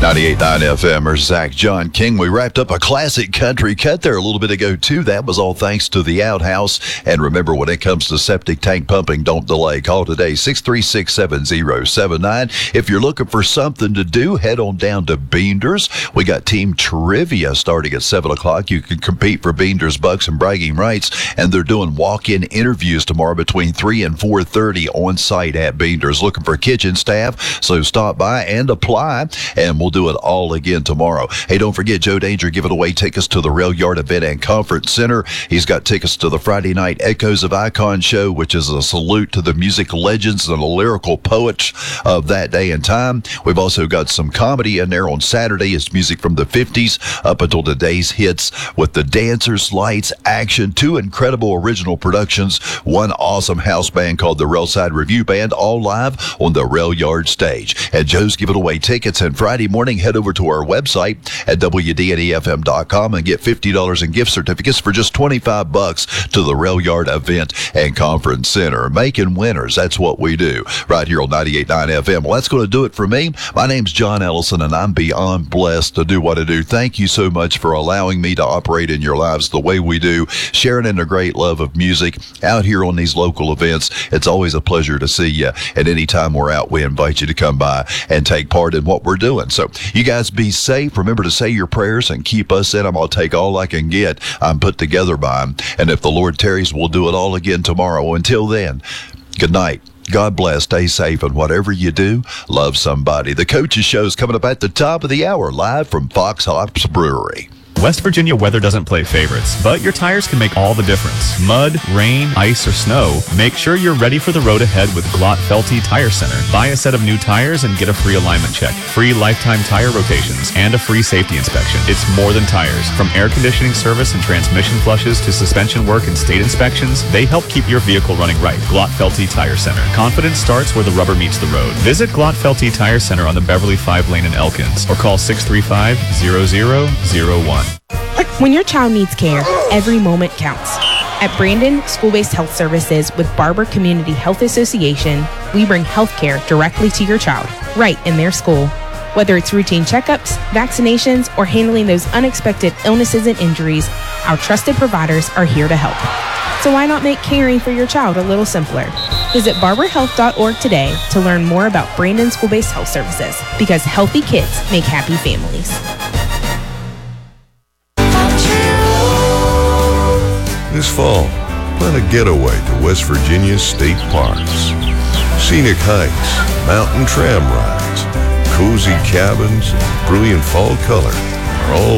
98.9 FM or Zach John King. We wrapped up a classic country cut there a little bit ago, too. That was all thanks to the Outhouse. And remember, when it comes to septic tank pumping, don't delay. Call today, 636-7079. If you're looking for something to do, head on down to Beenders. We got team trivia starting at 7 o'clock. You can compete for Beenders bucks and bragging rights. And they're doing walk-in interviews tomorrow between 3 and 4:30 on site at Beenders. Looking for kitchen staff, so stop by and apply. And we'll do it all again tomorrow. Hey, don't forget, Joe Danger giving away tickets to the Rail Yard Event and Conference Center. He's got tickets to the Friday night Echoes of Icon show, which is a salute to the music legends and the lyrical poets of that day and time. We've also got some comedy in there on Saturday. It's music from the 50s up until today's hits with the dancers, lights, action, 2 incredible original productions, 1 awesome house band called the Railside Review Band, all live on the Rail Yard stage. And Joe's giving away tickets, and Friday morning, head over to our website at WDNEFM.com and get $50 in gift certificates for just $25 to the Rail Yard Event and Conference Center. Making winners, that's what we do right here on 98.9 FM. Well, that's going to do it for me. My name's John Ellison, and I'm beyond blessed to do what I do. Thank you so much for allowing me to operate in your lives the way we do, sharing in the great love of music out here on these local events. It's always a pleasure to see you, and anytime we're out, we invite you to come by and take part in what we're doing. So you guys be safe. Remember to say your prayers and keep us in them. I'll take all I can get. I'm put together by them. And if the Lord tarries, we'll do it all again tomorrow. Until then, good night. God bless. Stay safe. And whatever you do, love somebody. The Coaches Show is coming up at the top of the hour, live from Fox Hops Brewery. West Virginia weather doesn't play favorites, but your tires can make all the difference. Mud, rain, ice, or snow, make sure you're ready for the road ahead with Glott-Felty Tire Center. Buy a set of new tires and get a free alignment check, free lifetime tire rotations, and a free safety inspection. It's more than tires. From air conditioning service and transmission flushes to suspension work and state inspections, they help keep your vehicle running right. Glott-Felty Tire Center. Confidence starts where the rubber meets the road. Visit Glott-Felty Tire Center on the Beverly 5 lane in Elkins or call 635-0001. When your child needs care, every moment counts. At Brandon School-Based Health Services with Barber Community Health Association, we bring health care directly to your child, right in their school. Whether it's routine checkups, vaccinations, or handling those unexpected illnesses and injuries, our trusted providers are here to help. So why not make caring for your child a little simpler? Visit barberhealth.org today to learn more about Brandon School-Based Health Services, because healthy kids make happy families. This fall, plan a getaway to West Virginia's state parks. Scenic hikes, mountain tram rides, cozy cabins, and brilliant fall color are all